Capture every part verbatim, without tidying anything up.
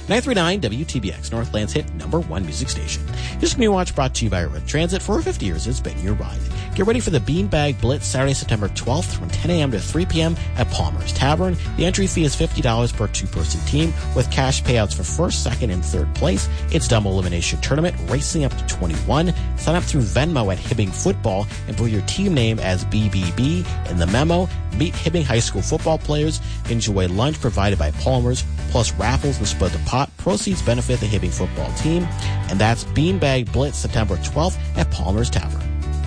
nine three nine W T B X, Northland's hit number one music station. Here's Community Watch brought to you by Urban Transit. For over fifty years, it's been your ride. Get ready for the Beanbag Blitz Saturday, September twelfth from ten a.m. to three p.m. at Palmer's Tavern. The entry fee is fifty dollars per two-person team with cash payouts for first, second, and third place. It's double elimination tournament, racing up to twenty-one. Sign up through Venmo at Hibbing Football and put your team name as B B B in the memo. Meet Hibbing High School football players. Enjoy lunch provided by Palmer's, plus raffles and split the pot. Proceeds benefit the Hibbing football team. And that's Beanbag Blitz September twelfth at Palmer's Tavern.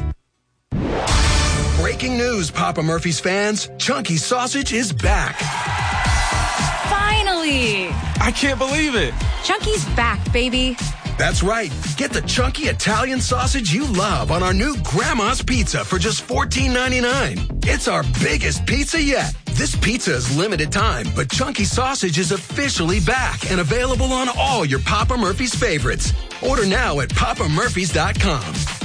Breaking news, Papa Murphy's fans. Chunky Sausage is back. Finally! I can't believe it. Chunky's back, baby. That's right. Get the chunky Italian sausage you love on our new Grandma's Pizza for just fourteen ninety-nine. It's our biggest pizza yet. This pizza is limited time, but Chunky Sausage is officially back and available on all your Papa Murphy's favorites. Order now at papa murphys dot com.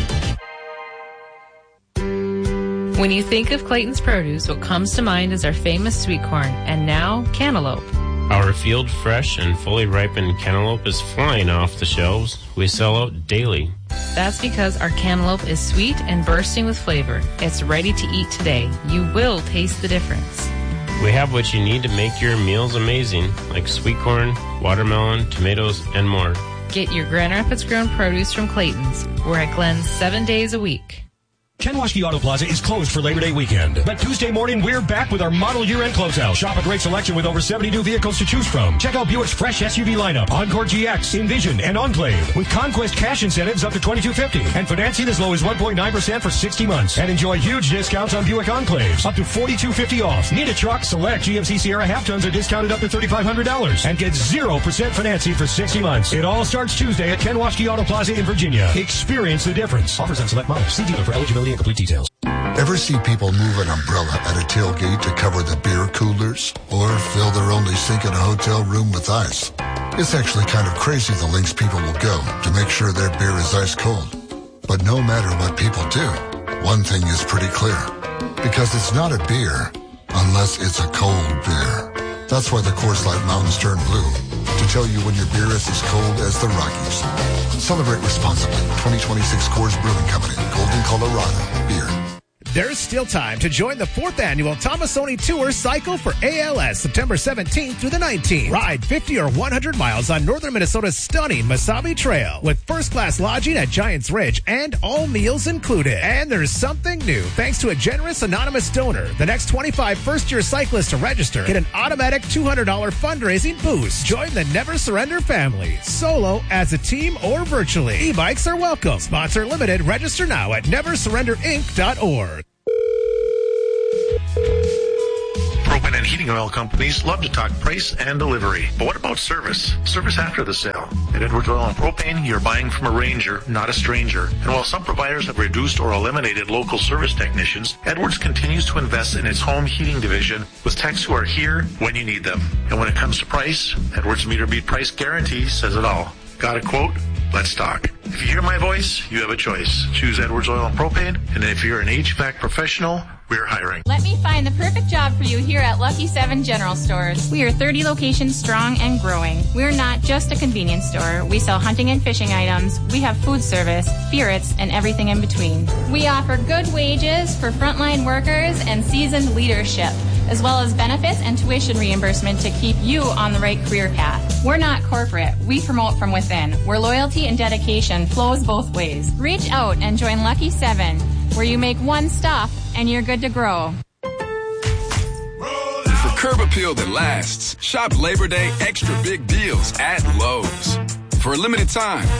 When you think of Clayton's Produce, what comes to mind is our famous sweet corn, and now cantaloupe. Our field fresh and fully ripened cantaloupe is flying off the shelves. We sell out daily. That's because our cantaloupe is sweet and bursting with flavor. It's ready to eat today. You will taste the difference. We have what you need to make your meals amazing, like sweet corn, watermelon, tomatoes, and more. Get your Grand Rapids grown produce from Clayton's. We're at Glenn's seven days a week. Ken Waschke Auto Plaza is closed for Labor Day weekend. But Tuesday morning, we're back with our model year-end closeout. Shop a great selection with over seventy new vehicles to choose from. Check out Buick's fresh S U V lineup, Encore G X, Envision, and Enclave. With Conquest cash incentives up to twenty-two fifty and financing as low as one point nine percent for sixty months. And enjoy huge discounts on Buick Enclaves, up to forty-two fifty off. Need a truck? Select G M C Sierra half-tons are discounted up to thirty-five hundred dollars. And get zero percent financing for sixty months. It all starts Tuesday at Ken Waschke Auto Plaza in Virginia. Experience the difference. Offers on select models. See dealer for eligibility and complete details. Ever see people move an umbrella at a tailgate to cover the beer coolers? Or fill their only sink in a hotel room with ice? It's actually kind of crazy the lengths people will go to make sure their beer is ice cold. But no matter what people do, one thing is pretty clear. Because it's not a beer unless it's a cold beer. That's why the Coors Light Mountains turn blue. To tell you when your beer is as cold as the Rockies. Celebrate responsibly. twenty twenty-six Coors Brewing Company. Golden, Colorado. Beer. There's still time to join the fourth annual Tomasoni Tour Cycle for A L S, September seventeenth through the nineteenth. Ride fifty or one hundred miles on northern Minnesota's stunning Mesabi Trail with first-class lodging at Giants Ridge and all meals included. And there's something new. Thanks to a generous anonymous donor, the next twenty-five first-year cyclists to register get an automatic two hundred dollars fundraising boost. Join the Never Surrender family, solo, as a team, or virtually. E-bikes are welcome. Sponsor limited. Register now at never surrender inc dot org. Propane and heating oil companies love to talk price and delivery. But what about service? Service after the sale. At Edwards Oil and Propane, you're buying from a ranger, not a stranger. And while some providers have reduced or eliminated local service technicians, Edwards continues to invest in its home heating division with techs who are here when you need them. And when it comes to price, Edwards Meter Beat Price Guarantee says it all. Got a quote? Let's talk. If you hear my voice, you have a choice. Choose Edwards Oil and Propane, and if you're an H V A C professional, we're hiring. Let me find the perfect job for you here at Lucky seven General Stores. We are thirty locations strong and growing. We're not just a convenience store. We sell hunting and fishing items. We have food service, spirits, and everything in between. We offer good wages for frontline workers and seasoned leadership, as well as benefits and tuition reimbursement to keep you on the right career path. We're not corporate. We promote from within, where loyalty and dedication flows both ways. Reach out and join Lucky seven, where you make one stop and you're good to grow. For curb appeal that lasts, shop Labor Day extra big deals at Lowe's. For a limited time,